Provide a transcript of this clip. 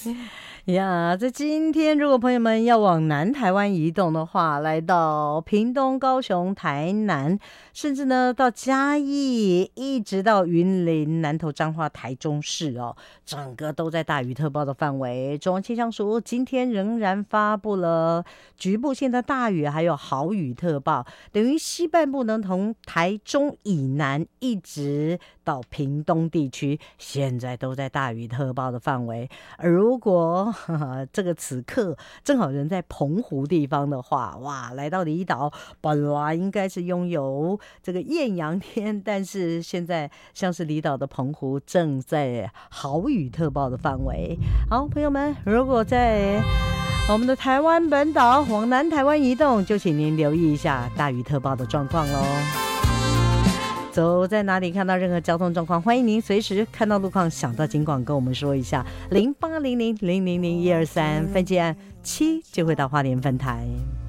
呀，在今天，如果朋友们要往南台湾移动的话，来到屏东、高雄、台南，甚至呢到嘉义，一直到云林、南投、彰化、台中市哦，整个都在大雨特报的范围。中央气象署今天仍然发布了局部性的大雨还有豪雨特报，等于西半部能从台中以南一直到屏东地区，现在都在大雨特报的范围。而如果这个此刻正好人在澎湖地方的话，哇，来到离岛本来应该是拥有这个艳阳天，但是现在像是离岛的澎湖正在豪雨特报的范围。好，朋友们，如果在我们的台湾本岛往南台湾移动，就请您留意一下大雨特报的状况咯。走在哪里看到任何交通状况，欢迎您随时看到路况想到警广跟我们说一下，0800000123分界案7就会到花莲分台。